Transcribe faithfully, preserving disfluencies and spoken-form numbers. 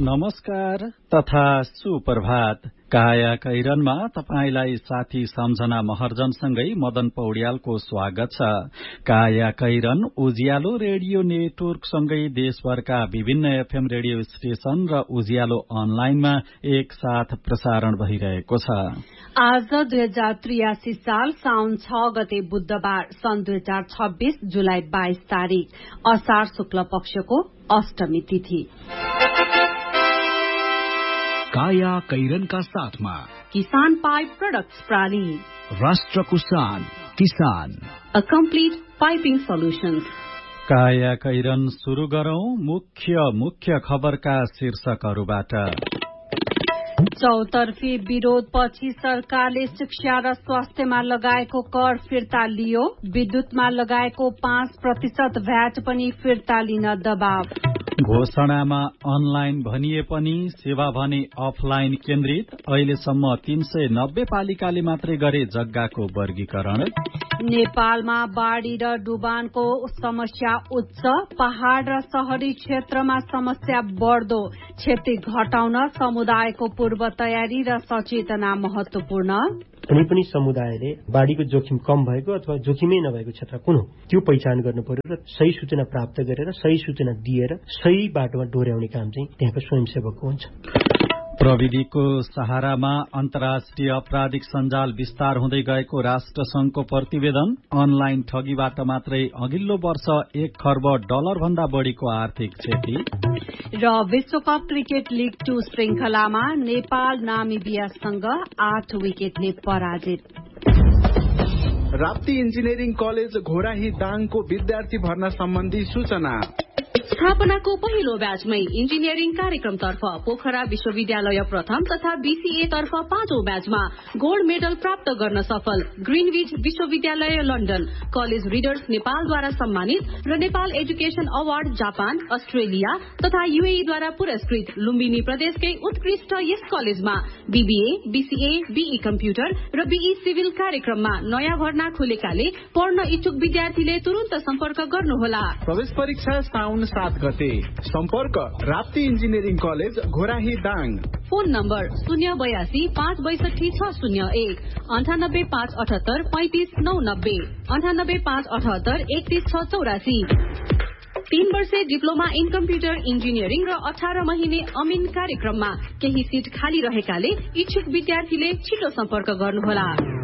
नमस्कार तथा सुप्रभात। काया कैरनमा तपाईलाई साथी सम्झना महर्जनसँगै मदन पौड्यालको स्वागत छ। काया कैरन उज्यालो रेडियो नेटवर्कसँगै देशभरका विभिन्न एफएम रेडियो स्टेशन र उज्यालो अनलाइनमा एक साथ प्रसारण भइरहेको छ। आज दुई हजार त्रियासी साल साउन छ गते बुधबार सन् दुई हजार छब्बीस जुलाई बाइस तारीक असार शुक्ल पक्षको अष्टमी तिथि। काया कैरनका साथमा किसान पाइप प्रोडक्ट्स प्राली, राष्ट्रको शान किसान, अ कम्प्लिट पाइपिङ सोल्युशन्स। काया कैरन शुरू गरौं मुख्य मुख्य खबरका शीर्षकहरूबाट। चौतर्फी विरोधपछि सरकारले शिक्षा र स्वास्थ्यमा लगाएको कर फिर्ता लियो। विद्युतमा लगाएको पाँच प्रतिशत भ्याट पनि फिर्ता लिन दबाव। घोषणामा अनलाइन भनिए पनि सेवा भने अफलाइन केन्द्रित। अहिलेसम्म तीन सय नब्बे पालिकाले मात्रै गरे जग्गाको वर्गीकरण। नेपालमा बाढ़ी र डुबानको समस्या उच्च, पहाड़ र शहरी क्षेत्रमा समस्या बढ्दो। क्षति घटाउन समुदायको पूर्व तयारी र सचेतना महत्वपूर्ण। कुनै पनि समुदायले बाढ़ीको जोखिम कम भएको अथवा जोखिमै नभएको क्षेत्र कुन हो त्यो पहिचान गर्नु पर्यो र सही सूचना प्राप्त गरेर सही सूचना दिएर सही बाटोमा डोर्याउने काम चाहिँ त्यहाँको स्वयंसेवकको हुन्छ। प्रविधिको सहारामा अन्तर्राष्ट्रिय आपराधिक सञ्जाल विस्तार हुँदै गएको राष्ट्रसंघको प्रतिवेदन। अनलाइन ठगीबाट मात्रै अघिल्लो वर्ष एक खर्ब डलर भन्दा बढ़ीको आर्थिक क्षति। र विश्वकप क्रिकेट लीग टू श्रृंखलामा नेपाल नामिबियासँग आठ विकेटले पराजित। राप्ती इन्जिनियरिङ कलेज घोराही दाङको विद्यार्थी भर्ना सम्बन्धी सूचना। स्थापनाको पहिलो ब्याचमै इन्जिनियरिङ कार्यक्रमतर्फ पोखरा विश्वविद्यालय प्रथम तथा बीसीए तर्फ पाँचौं ब्याचमा गोल्ड मेडल प्राप्त गर्न सफल ग्रीनविच विश्वविद्यालय लन्डन, कलेज रिडर्स नेपालद्वारा सम्मानित र Nepal education award Japan, Australia तथा यूएईद्वारा पुरस्कृत लुम्बिनी प्रदेशकै उत्कृष्ट यस कलेजमा बीबीए, बीसीए, बीई कम्प्युटर र बीई सिभिल कार्यक्रममा नयाँ भर्ना खुलेकाले पढ्न इच्छुक विद्यार्थीले तुरन्त सम्पर्क गर्नुहोला। प्रवेश परीक्षा साउन सात गते। सम्पर्क Rapti engineering college Ghorahi Dang. Phone number शून्य बयासी पाँच बैसठी छ शून्य एक, अन्ठानब्बे पाँच अठहत्तर पैंतिस नौ नब्बे, अन्ठानब्बे पाँच अठहत्तर एकतीस छ चौरासी। तीन वर्षे डिप्लोमा इन कम्प्युटर इन्जिनियरिङ र अठार महिने अमिन कार्यक्रममा केही सीट खाली रहेकाले इच्छुक विद्यार्थीले छिटो सम्पर्क गर्नुहोला।